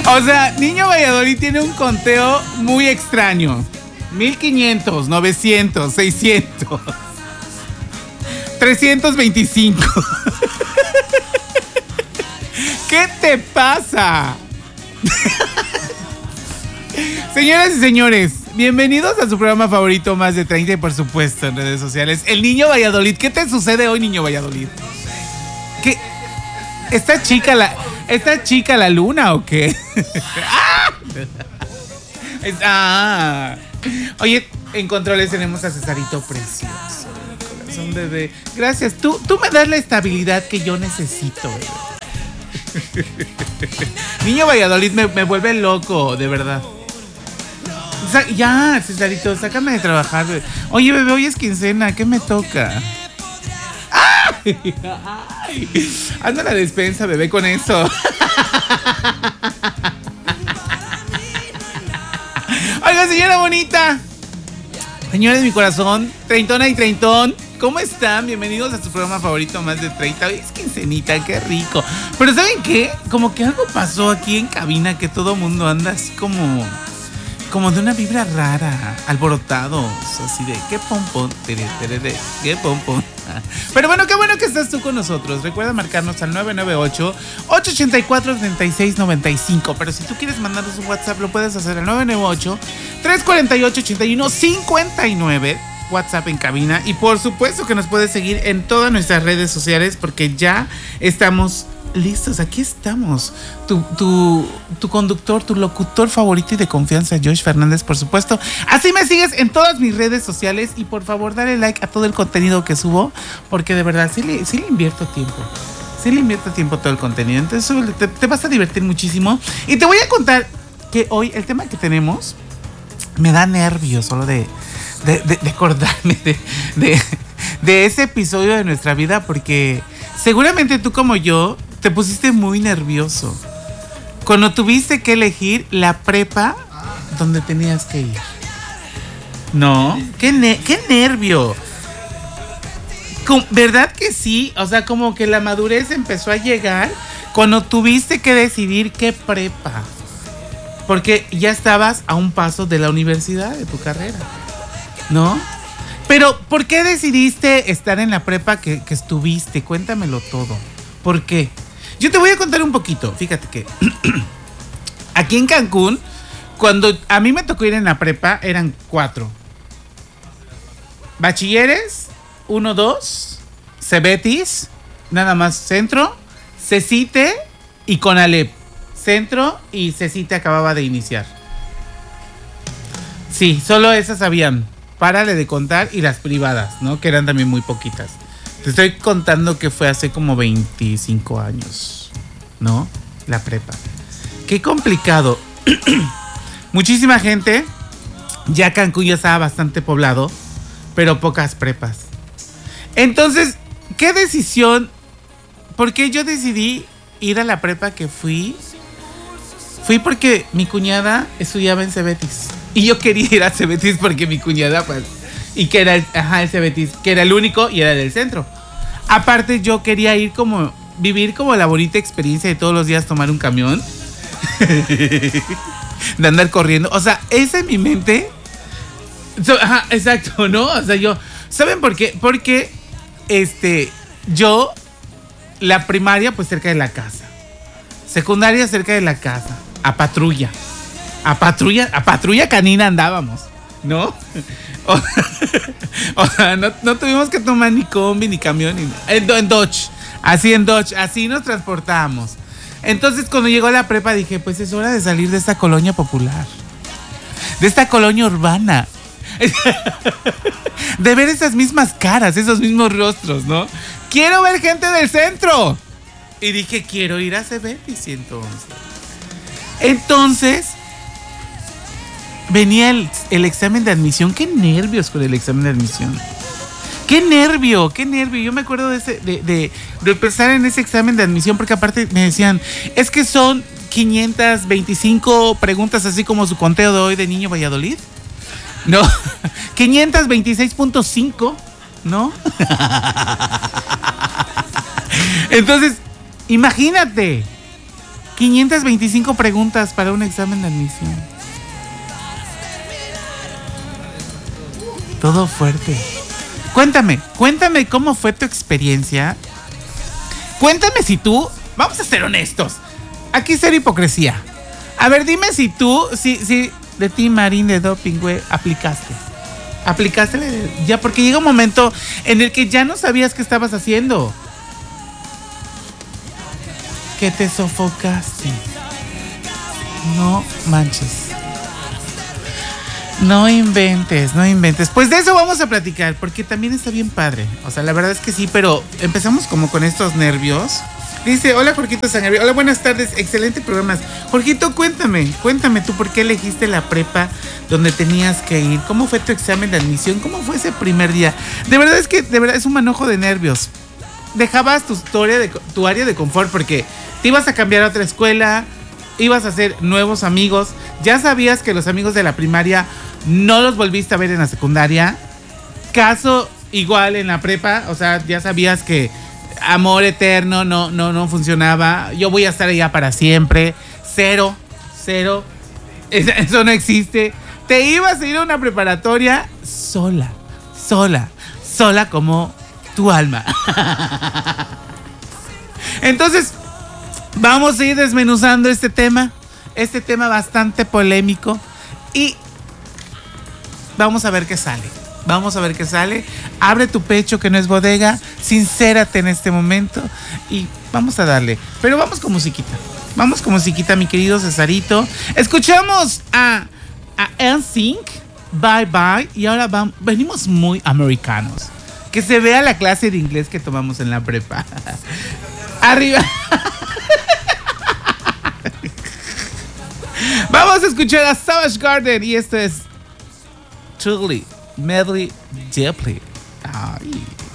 O sea, Niño Valladolid tiene un conteo muy extraño. 1500, 900, 600, 325. ¿Qué te pasa? Señoras y señores, bienvenidos a su programa favorito Más de 30 y por supuesto en redes sociales, El Niño Valladolid. ¿Qué te sucede hoy, Niño Valladolid? ¿Qué? ¿Está chica la luna o qué? Oye, en controles tenemos a Cesarito precioso, corazón bebé. Gracias, tú me das la estabilidad que yo necesito, bebé. Niño Valladolid me vuelve loco, de verdad. Ya, Cesarito, sácame de trabajar, bebé. Oye, bebé, hoy es quincena, ¿qué me toca? Anda la despensa, bebé, con eso. Oiga, señora bonita, señores de mi corazón, treintona y treintón, ¿cómo están? Bienvenidos a su programa favorito Más de 30. Hoy es quincenita, qué rico. Pero ¿saben qué? Como que algo pasó aquí en cabina, que todo mundo anda así como de una vibra rara, alborotados, así de qué pompón, qué pompón. Pero bueno, qué bueno que estás tú con nosotros. Recuerda marcarnos al 998-884-3695. Pero si tú quieres mandarnos un WhatsApp, lo puedes hacer al 998-348-8159. WhatsApp en cabina. Y por supuesto que nos puedes seguir en todas nuestras redes sociales, porque ya estamos listos, aquí estamos. Tu conductor, tu locutor favorito y de confianza, Josh Fernández, por supuesto. Así me sigues en todas mis redes sociales y por favor dale like a todo el contenido que subo, porque de verdad sí le invierto tiempo. Sí le invierto tiempo a todo el contenido. Entonces te vas a divertir muchísimo. Y te voy a contar que hoy el tema que tenemos me da nervios solo de acordarme de ese episodio de nuestra vida, porque seguramente tú como yo te pusiste muy nervioso cuando tuviste que elegir la prepa donde tenías que ir. ¿No? ¡Qué nervio! ¿Verdad que sí? O sea, como que la madurez empezó a llegar cuando tuviste que decidir qué prepa. Porque ya estabas a un paso de la universidad, de tu carrera, ¿no? Pero, ¿por qué decidiste estar en la prepa que estuviste? Cuéntamelo todo. ¿Por qué? Yo te voy a contar un poquito. Fíjate que aquí en Cancún, cuando a mí me tocó ir en la prepa, eran 4. Bachilleres, 1, 2, Cebetis, nada más Centro, Cecite y Conalep. Centro y Cecite acababa de iniciar. Sí, solo esas habían. Párale de contar, y las privadas, ¿no? Que eran también muy poquitas. Te estoy contando que fue hace como 25 años, ¿no? La prepa. Qué complicado. Muchísima gente. Ya Cancún ya estaba bastante poblado, pero pocas prepas. Entonces, ¿qué decisión? ¿Por qué yo decidí ir a la prepa que fui? Fui porque mi cuñada estudiaba en Cebetis. Y yo quería ir a Cebetis porque mi cuñada, pues, y que era el Cebetis, que era el único y era del centro. Aparte, yo quería ir vivir como la bonita experiencia de todos los días tomar un camión. De andar corriendo. O sea, esa en mi mente. Exacto, ¿no? O sea, ¿saben por qué? Porque, yo, la primaria, pues cerca de la casa. Secundaria cerca de la casa. A patrulla canina andábamos, ¿no? O sea, no tuvimos que tomar ni combi, ni camión, en Dodge. Así nos transportábamos. Entonces, cuando llegó la prepa, dije, pues es hora de salir de esta colonia popular, de esta colonia urbana, de ver esas mismas caras, esos mismos rostros, ¿no? Quiero ver gente del centro. Y dije, quiero ir a Cebetis, entonces venía el examen de admisión. Qué nervios con el examen de admisión. Qué nervio. Yo me acuerdo de pensar en ese examen de admisión, porque aparte me decían, es que son 525 preguntas, así como su conteo de hoy de Niño Valladolid. No, 526.5, ¿no? Entonces, imagínate. 525 preguntas para un examen de admisión. Todo fuerte. Cuéntame cómo fue tu experiencia. Cuéntame si tú, vamos a ser honestos. Aquí cero hipocresía. A ver, dime si tú, si de ti, Marín, de doping, güey, aplicaste. Ya, porque llega un momento en el que ya no sabías qué estabas haciendo. Que te sofocaste. No manches. No inventes. Pues de eso vamos a platicar, porque también está bien padre. O sea, la verdad es que sí, pero empezamos como con estos nervios. Dice, hola Jorgito Sangario, hola, buenas tardes, excelente programa. Jorgito, cuéntame tú por qué elegiste la prepa donde tenías que ir. ¿Cómo fue tu examen de admisión? ¿Cómo fue ese primer día? De verdad es un manojo de nervios. Dejabas tu área de confort porque te ibas a cambiar a otra escuela, ibas a hacer nuevos amigos, ya sabías que los amigos de la primaria no los volviste a ver en la secundaria. Caso igual en la prepa, o sea, ya sabías que amor eterno no funcionaba. Yo voy a estar allá para siempre. Cero. Eso no existe. Te ibas a ir a una preparatoria sola como tu alma. Entonces, vamos a ir desmenuzando este tema bastante polémico y vamos a ver qué sale. Abre tu pecho, que no es bodega. Sincérate en este momento y vamos a darle. Pero vamos con musiquita, mi querido Cesarito. Escuchamos a NSYNC, Bye Bye. Y ahora venimos muy americanos. Que se vea la clase de inglés que tomamos en la prepa. Arriba. Vamos a escuchar a Savage Garden. Y esto es Truly Medley Deeply. Ay.